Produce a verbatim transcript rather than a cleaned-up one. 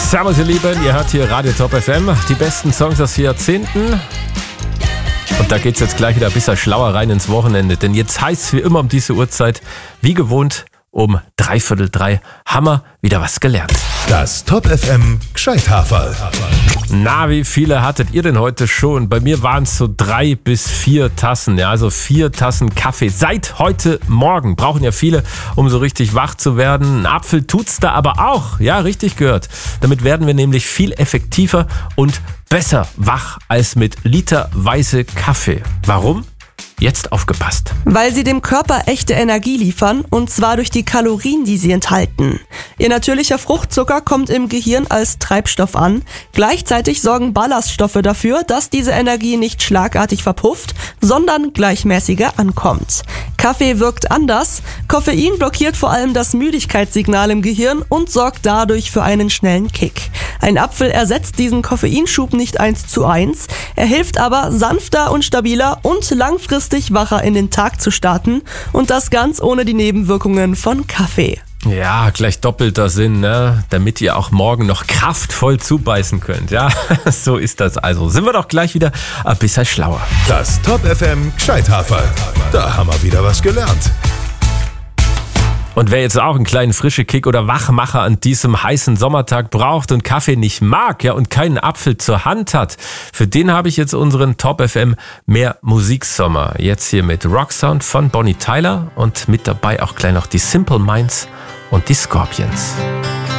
Servus ihr Lieben, ihr hört hier Radio Top F M, die besten Songs aus Jahrzehnten. Und da geht's jetzt gleich wieder ein bisschen schlauer rein ins Wochenende, denn jetzt heißt es wie immer um diese Uhrzeit, wie gewohnt, um dreiviertel drei, haben wir wieder was gelernt. Das Top F M Gscheithaferl. Na, wie viele hattet ihr denn heute schon? Bei mir waren es so drei bis vier Tassen, ja, also vier Tassen Kaffee. Seit heute Morgen brauchen ja viele, um so richtig wach zu werden. Ein Apfel tut's da aber auch, ja, richtig gehört. Damit werden wir nämlich viel effektiver und besser wach als mit literweise Kaffee. Warum? Jetzt aufgepasst. Weil sie dem Körper echte Energie liefern, und zwar durch die Kalorien, die sie enthalten. Ihr natürlicher Fruchtzucker kommt im Gehirn als Treibstoff an. Gleichzeitig sorgen Ballaststoffe dafür, dass diese Energie nicht schlagartig verpufft, sondern gleichmäßiger ankommt. Kaffee wirkt anders. Koffein blockiert vor allem das Müdigkeitssignal im Gehirn und sorgt dadurch für einen schnellen Kick. Ein Apfel ersetzt diesen Koffeinschub nicht eins zu eins. Er hilft aber, sanfter und stabiler und langfristig wacher in den Tag zu starten, und das ganz ohne die Nebenwirkungen von Kaffee. Ja, gleich doppelter Sinn, ne? Damit ihr auch morgen noch kraftvoll zubeißen könnt. Ja, so ist das also. Sind wir doch gleich wieder ein bisschen schlauer. Das Top F M Gscheithaferl. Da haben wir wieder was gelernt. Und wer jetzt auch einen kleinen frischen Kick oder Wachmacher an diesem heißen Sommertag braucht und Kaffee nicht mag, ja, und keinen Apfel zur Hand hat, für den habe ich jetzt unseren Top F M Mehr Musiksommer. Jetzt hier mit Rocksound von Bonnie Tyler und mit dabei auch gleich noch die Simple Minds und die Scorpions.